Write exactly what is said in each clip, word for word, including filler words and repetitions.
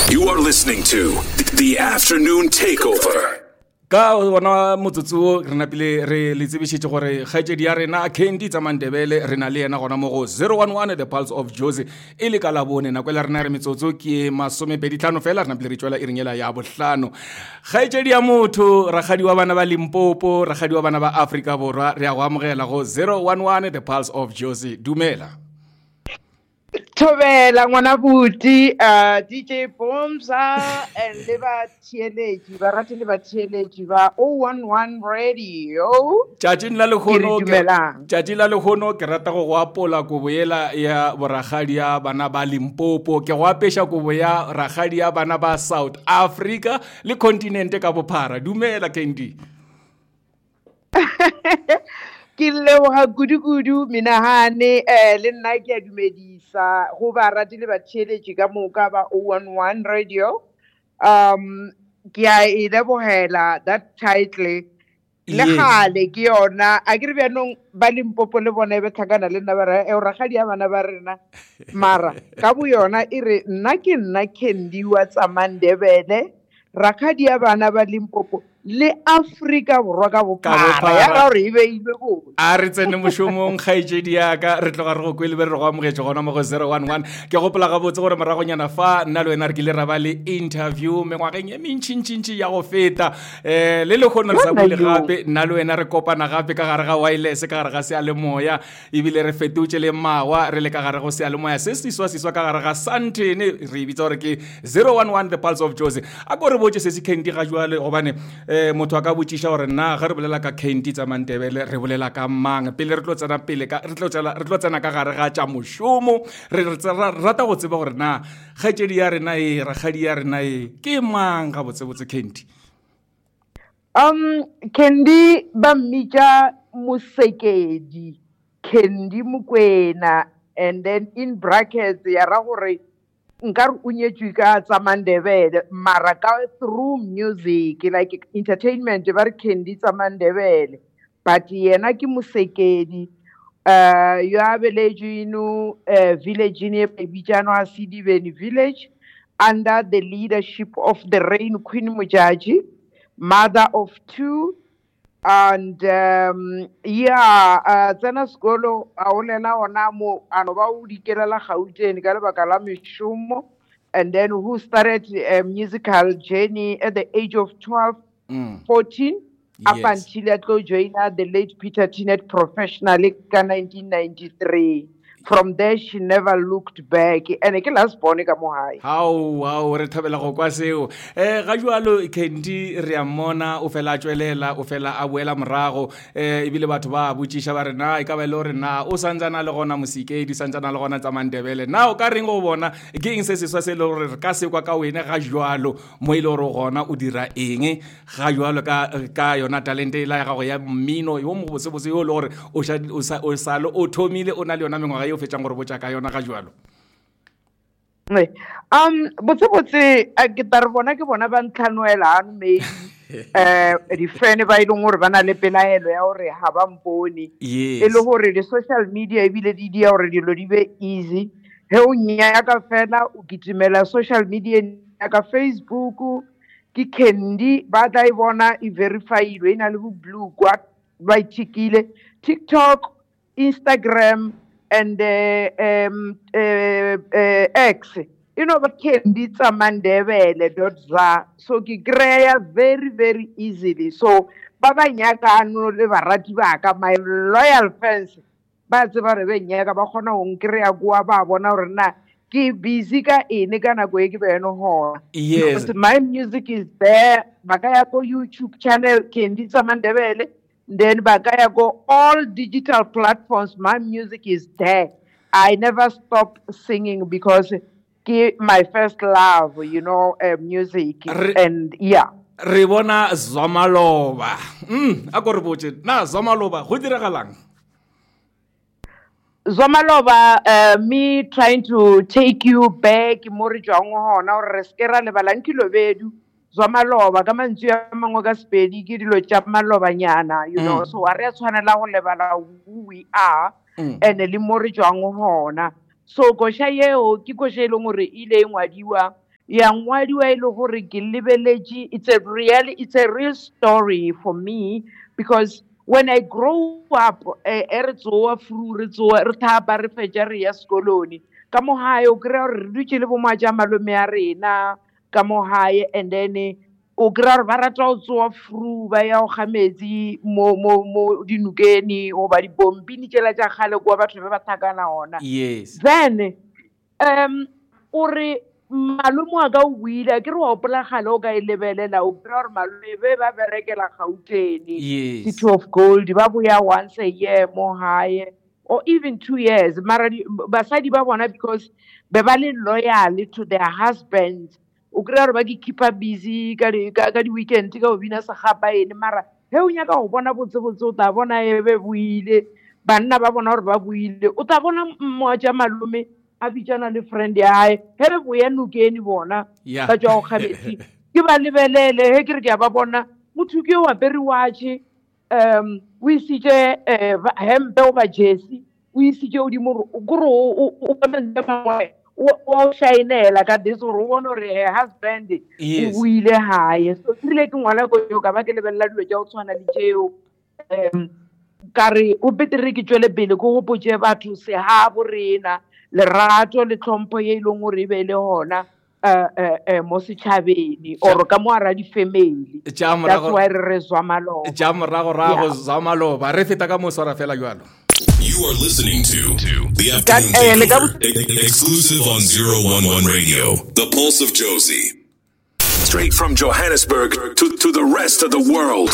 You are listening to The Afternoon Takeover. Ka ona motsotso re napile re le tsebishitse gore kgaitsedi ya rena Candy tsa Mandebele re na le ena gona mo go zero one one The Pulse of Jozi e le ka la bone na kwela rena re metsotso ke masomepedi-tlhano fela re napile re tswela iringela ya bohlano kgaitsedi ya motho ragadi wa bana ba Limpopo ragadi wa bana ba Afrika Borwa re a go amogela go zero one one The Pulse of Jozi dumela Thobela ngwana buti uh, D J Bomza and le ba theeletši ba rate le ba theeletši ba oh one one Radio tšatšing la lehono tšatši la lehono ke rata go go apola kobo yela ya boragadi ya bana ba Limpopo ke go apeša kobo ya ragadi ya bana ba South Africa le continente ka bophara dumela Candy ke leboga kudu-kudu menagane eh, le nna ke a dumedisa go ba rate le ba theeletši ka moka ba oh one one Radio um ke a e lebogela that title le gale ke yona a ke re bjanong ba Limpopo le bona e be tlhakana le nna ba re e ragadi ya bana ba rena mara ka bo yona e re nna ke nna Candy wa tsa Mandebele ragadi ya bana ba Limpopo le Afrika Borwa ka bophara ya ga re ibe ibe go a re tsene mošomong kgaitsedi ya ka re tloga re go kwele be re go amogetše gona mo go zero one one ke gopola ga botse gore moragonyana fa nna le wena re kile ra ba le interview mengwageng ye mentšintšintši ya go feta um le le kgone re sa bule gape nna le wena re kopana gape ka gare ga wireless ka gare ga sealemoya ebile re fetotše le mawa re le ka gare go sealemoya se seswa seswa ka gare ga Santene re bitsa gore ke zero one one The Pulse of Jozi a ko re botše se se Candy ga jwale gobane um motho a ka botšiša gore na ga re bolela ka Candy tsa Mandebele re bolela ka mang pele re tlo tsena pele ka re tlo tsena re tlo tsena ka gare ga tša mošomo re rata go tseba gore na kgaitsedi ya rena e ragadi ya rena e ke mang ga botse botse Candy um Candy ba mmitša Mosekedi Candy Mokwena and then in brackets ya ra gore nka re o nyetšwe ka tsa Mandebele mara ka through music like entertainment ba re Candy tsa Mandebele but yena ke Mosekedi uh yo a beletšwe no uh, village in e bitšanwa Sedibeni village under the leadership of the Rain Queen Mojaji, mother of two and um yeah uh tsena skolo a olela ona mo ano ba o dikelela Gauteng ka lebaka la mešomo and then who started a musical journey at the age of twelve mm. fourteen yes. Up until I go join the late Peter Tinet professionally in nineteen ninety-three. From there she never looked back and ke last born ka mo hae how how re thabela go kwa seo eh ga jwalo Candy re a mona o fela tswelela o fela a boela morago eh ebile batho ba botšiša ba rena e ka ba le gore na o santsana le gona Mosekedi santsana le gona tsa Mandebele na o ka reng go bona ke eng se seswa se le gore re ka se kwa ka wena ga jwalo mo ile gore gona o dira eng ga jwalo ka ka yona talente la ga go ya mmino yo mo botse botse yo le gore o sa o sa lo o thomile o na le yona mengwaga yo fetšang gore botša ka yona ga jwalo um botse botse ke tare bona ke bona ba ntlhanoela maybe eh di-friend ba ile gore ba na le pelaelo ya gore ha ba mpone e le gore di social media ebile di dia gore dilo di be easy he o nyaya ka fela o kitimela social media ya ka Facebook ke Candy ba tla e bona e verified e na le blue kwa ba itikile TikTok Instagram and uh, um, uh, uh, X, you know, but Candy tsa Mandebele dot za, so ki kreya very very easily. So baba nyaka ano le barati ba ka my loyal fans, ba tseba re be nyaka ba khona go nkreya kwa ba bona gore na ke busy ka ene ka nako e ke be no ho. Yes, but my music is there. Baka ya ko YouTube channel Candy tsa Mandebele. Then Bagaya go all digital platforms. My music is there. I never stop singing because my first love, you know, uh, music Re, and yeah. Re bona Zomaloba. Mm, a go re botse na Zomaloba go diragalang? Zomaloba, uh, me trying to take you back more jwang hona or reskera le balankilo bedu. Zomaloba ka mantswe a mangwe ka Sepedi ke dilo tša maloba nyana you know so wa re tshwanela go lebala who we are and le mo re tswang hona so kosha yeo ke kosha ile ngore ile ngwadiwa ya ngwadiwa ile gore ke lebeletse. It's a real it's a real story for me, because when I grow up, e re tsoa fru re tsoa re thapa re fetša re ya sekoloni ka mo hae o kry-a gore re dutse le bo maja malome a rena ka mo hae, and then o kry-a gore ba rata go tsoa fru ba ya go ga metsi mo mo mo dinokeng goba dipompini tšela tša kgale kwa batho ba ba thakana ona. Yes. Then um ore malome wa ka o buile ke re wa opola gale o ka e lebelela o kry-a gore malome be ba berekela Gauteng, City of Gold, ba boya once a year mo hae or even two years. Mara basadi ba bona because be ba le loyal to their husbands, o kry-a gore ba di keepa busy ka di weekend ka o bina sa gapa ene. Mara he o nyaka go bona botsebotse o tla bona e be buile, banna ba bona gore ba buile, o tla bona mmoja malome a bitsana le friend ya hae he re boya nokeng bona ba tswa go khabetsi ke ba lebelele he ke re ke ba bona motho ke wa beri watch um o isitse hempe o ba jersey o isitse o di mo go ro o ba ntse mangwe o shainela ka this o bona re her husband o buile hae. So ile ke ngwana go yo ka ba ke lebella dilo tša o tshwana le tšeo um kare o betere ke tswele pele go gopotse batho se ha borena lerato le tlhompho ye ileng gore e be le hona uh, uh, uh, mo setšhabeng or ka mo ara di-family. That's why re re zwa maloba. Ja morago-rago zwa maloba re feta ka mo swara fela jalo. You are listening to, to The Afternoon Takeover, exclusive on zero one one Radio, The Pulse of Josie. Straight from Johannesburg to, to the rest of the world.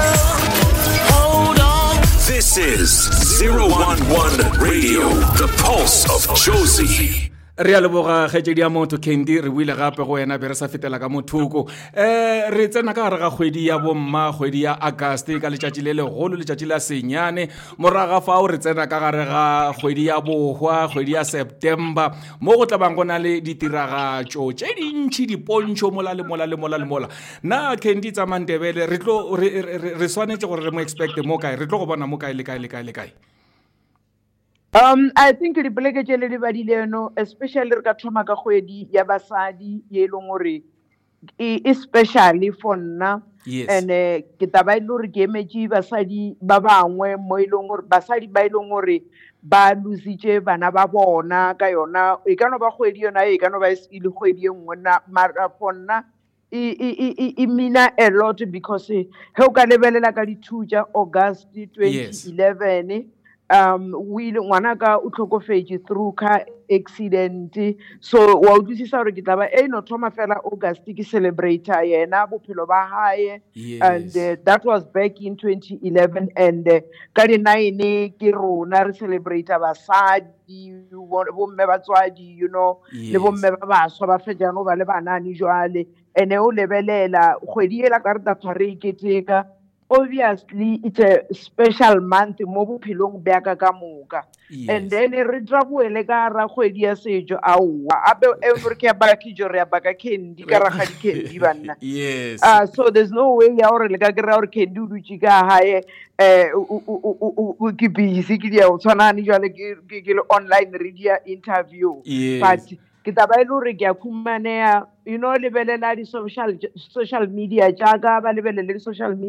Hold on. This is zero one one Radio, The Pulse of Josie. Re a leboga kgetsedi ya motho Kendi re buile gape go wena be re sa fetela ka mothoko. Eh re tsena ka gare ga kgwedi ya bomma, kgwedi ya Auguste ka letšatši le legolo, letšatši la senyane. Moraga fa o re tsena ka gare ga kgwedi ya bohwa, kgwedi ya September mo go tla bang gona le ditiragatšo tše dintši dipontšho mola le mola le mola le mola. Na Kendi tsa Mandebele re tlo re swanetse gore re mo expect mo kae, re tlo go bona mo kae le kae le kae le kae. Um, I think the pleke tšele di badile no, especially re ka thoma ka kgwedi ya basadi ye leng gore especially for nna. Yes. And uh, ke taba ile gore ke emetše basadi ba bangwe mo ile gore basadi ba ile gore ba lositše bana ba bona ka yona e ka no ba kgwedi yona e ka no ba ile kgwedi ye nngwe na mara for nna e e e mina a lot, because he o ka lebelela ka di two tša August twenty eleven. Yes. Um we ngwana ka o tlhokofetse through car accident, so wa utlwisisa gore ke taba e no thoma fela August ke celebrate yena bophelo ba hae. And uh, that was back in twenty eleven, and uh, ka di nine ke rona re celebrate basadi bo mme batswadi, you know, le bo mme ba baswa ba fetja no ba le banani jwale ene o lebelela kgwedi ela ka re ta tshware iketeka. Obviously it's a special month mo bophelong bja ka moka. And then re tla boele ka ra kgwedi ya sejo aowa abe e re ke ba ke jo re ba ka Kendi ka ra ga di Kendi banna. Yes. Uh, so there's no way ya gore le ka ke ra gore Kendi u dutse ka hae eh o ke busy ke dia o tshwana ni jwale ke ke online radio interview. But ke taba ile gore ke a khumanea, you know, lebelela di social social media jaaka ba lebelele di social media